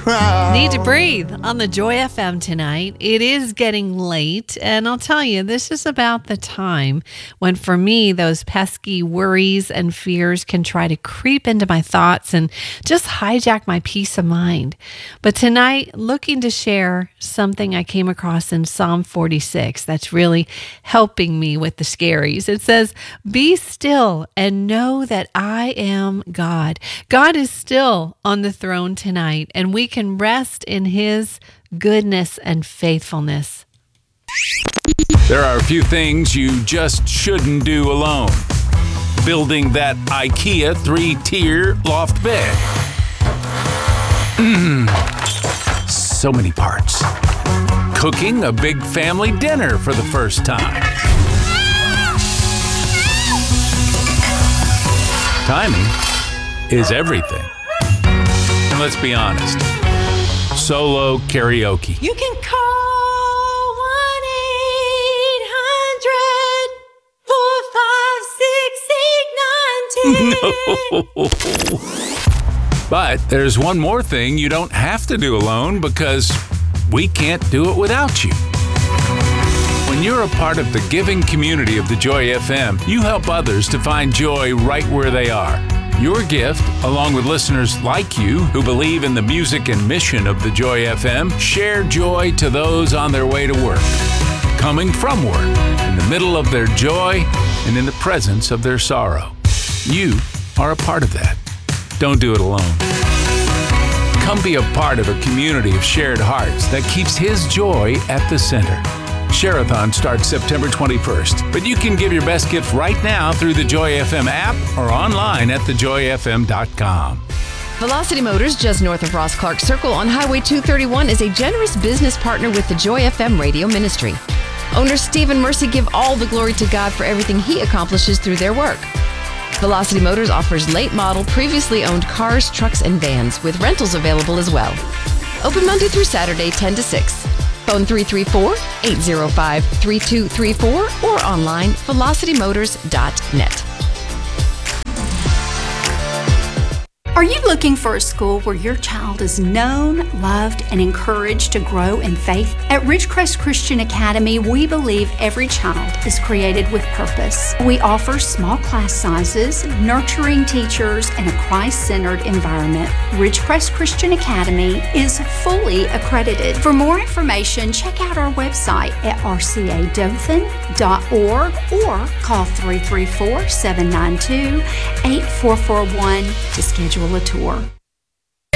Need to Breathe on the Joy FM tonight. It is getting late, and I'll tell you, this is about the time when, for me, those pesky worries and fears can try to creep into my thoughts and just hijack my peace of mind. But tonight, looking to share something I came across in Psalm 46 that's really helping me with the scaries. It says, "Be still and know that I am God." God is still on the throne tonight, and we can rest in His goodness and faithfulness. There are a few things you just shouldn't do alone. Building that IKEA 3-tier loft bed. So many parts. Cooking a big family dinner for the first time. Timing is everything. And let's be honest, solo karaoke. You can call 1-800-456-8910. No. But there's one more thing you don't have to do alone, because we can't do it without you. When you're a part of the giving community of the Joy FM, you help others to find joy right where they are. Your gift, along with listeners like you who believe in the music and mission of the Joy FM, share joy to those on their way to work, coming from work, in the middle of their joy, and in the presence of their sorrow. You are a part of that. Don't do it alone. Come be a part of a community of shared hearts that keeps His joy at the center. Share-a-thon starts September 21st, but you can give your best gift right now through the Joy FM app or online at thejoyfm.com. Velocity Motors, just north of Ross Clark Circle on Highway 231, is a generous business partner with the Joy FM radio ministry. Owners Steve and Mercy give all the glory to God for everything He accomplishes through their work. Velocity Motors offers late model, previously owned cars, trucks, and vans, with rentals available as well. Open Monday through Saturday, 10 to 6. Phone 334-805-3234 or online, velocitymotors.net. Are you looking for a school where your child is known, loved, and encouraged to grow in faith? At Ridgecrest Christian Academy, we believe every child is created with purpose. We offer small class sizes, nurturing teachers, and a Christ-centered environment. Ridgecrest Christian Academy is fully accredited. For more information, check out our website at rcadothan.org or call 334-792-8441 to schedule a tour.